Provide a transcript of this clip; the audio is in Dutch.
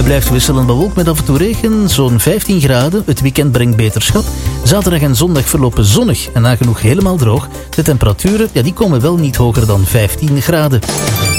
Het blijft wisselend bewolkt met af en toe regen, zo'n 15 graden. Het weekend brengt beterschap. Zaterdag en zondag verlopen zonnig en nagenoeg helemaal droog. De temperaturen die komen wel niet hoger dan 15 graden.